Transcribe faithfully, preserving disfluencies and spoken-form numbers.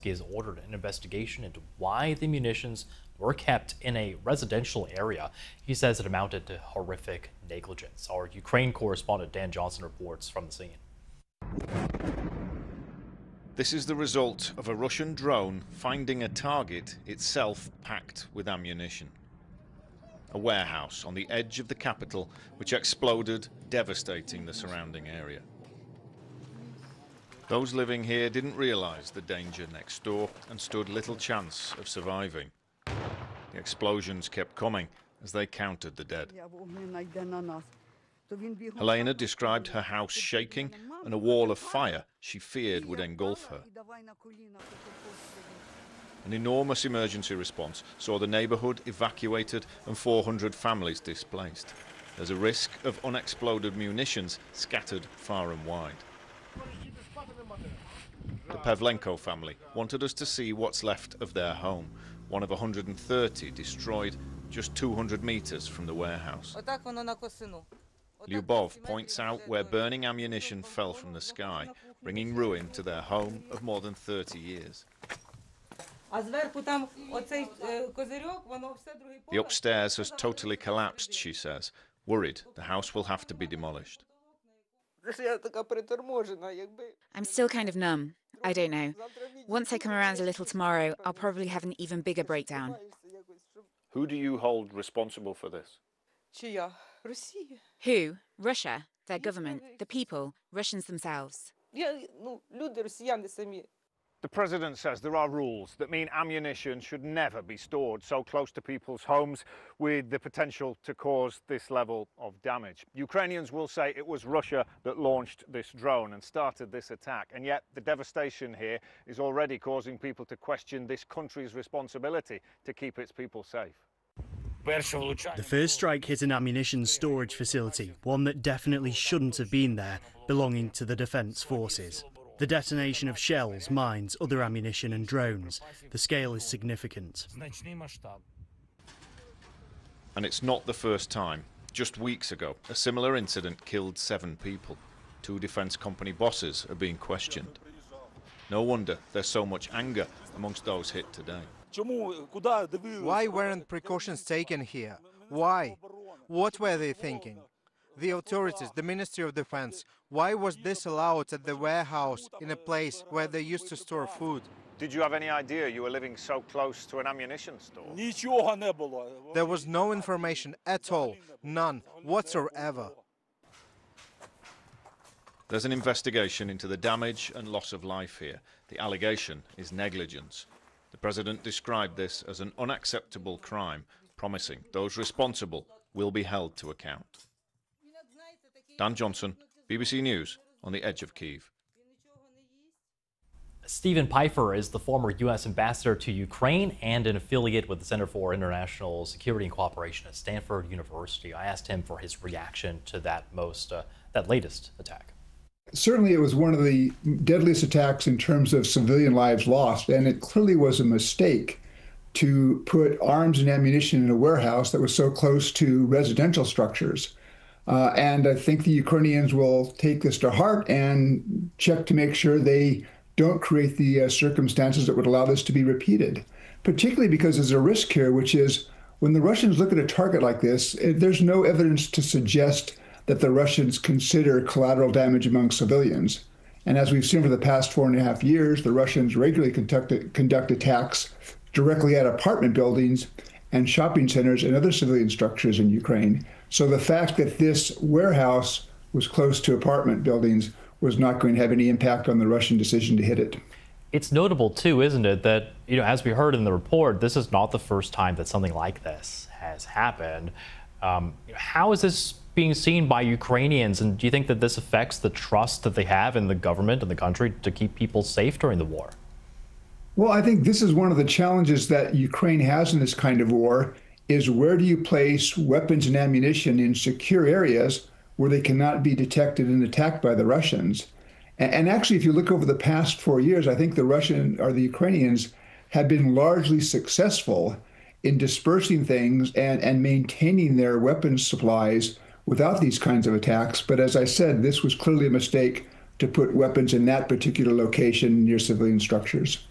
He has ordered an investigation into why the munitions were kept in a residential area. He says it amounted to horrific negligence. Our Ukraine correspondent Dan Johnson reports from the scene. This is the result of a Russian drone finding a target itself packed with ammunition. A warehouse on the edge of the capital which exploded, devastating the surrounding area. Those living here didn't realize the danger next door and stood little chance of surviving. The explosions kept coming as they counted the dead. Helena described her house shaking and a wall of fire she feared would engulf her. An enormous emergency response saw the neighborhood evacuated and four hundred families displaced. There's a risk of unexploded munitions scattered far and wide. The Pavlenko family wanted us to see what's left of their home, one of one hundred thirty destroyed just two hundred meters from the warehouse. Lyubov points out where burning ammunition fell from the sky, bringing ruin to their home of more than thirty years. The upstairs has totally collapsed, she says, worried the house will have to be demolished. I'm still kind of numb. I don't know. Once I come around a little tomorrow, I'll probably have an even bigger breakdown. Who do you hold responsible for this? Who? Russia, their government, the people, Russians themselves. The president says there are rules that mean ammunition should never be stored so close to people's homes with the potential to cause this level of damage. Ukrainians will say it was Russia that launched this drone and started this attack, and yet the devastation here is already causing people to question this country's responsibility to keep its people safe. The first strike hit an ammunition storage facility, one that definitely shouldn't have been there, belonging to the defence forces. The detonation of shells, mines, other ammunition and drones. The scale is significant. And it's not the first time. Just weeks ago, a similar incident killed seven people. Two defence company bosses are being questioned. No wonder there's so much anger amongst those hit today. Why weren't precautions taken here? Why? What were they thinking? The authorities, the Ministry of Defense, why was this allowed at the warehouse in a place where they used to store food? Did you have any idea you were living so close to an ammunition store? There was no information at all, none whatsoever. There's an investigation into the damage and loss of life here. The allegation is negligence. The president described this as an unacceptable crime, promising those responsible will be held to account. Dan Johnson, B B C News, on the edge of Kyiv. Stephen Pifer is the former U S ambassador to Ukraine and an affiliate with the Center for International Security and Cooperation at Stanford University. I asked him for his reaction to that most, uh, that latest attack. Certainly, it was one of the deadliest attacks in terms of civilian lives lost, and it clearly was a mistake to put arms and ammunition in a warehouse that was so close to residential structures. Uh, and I think the Ukrainians will take this to heart and check to make sure they don't create the uh, circumstances that would allow this to be repeated, particularly because there's a risk here, which is when the Russians look at a target like this, there's no evidence to suggest that the Russians consider collateral damage among civilians. And as we've seen for the past four and a half years, the Russians regularly conduct, conduct attacks directly at apartment buildings and shopping centers and other civilian structures in Ukraine. So the fact that this warehouse was close to apartment buildings was not going to have any impact on the Russian decision to hit it. It's notable too, isn't it, that, you know, as we heard in the report, this is not the first time that something like this has happened. Um, how is this being seen by Ukrainians, and do you think that this affects the trust that they have in the government and the country to keep people safe during the war? Well, I think this is one of the challenges that Ukraine has in this kind of war, is where do you place weapons and ammunition in secure areas where they cannot be detected and attacked by the Russians? And, and actually, if you look over the past four years, I think the Russian or the Ukrainians have been largely successful in dispersing things and, and maintaining their weapons supplies without these kinds of attacks. But as I said, this was clearly a mistake to put weapons in that particular location near civilian structures.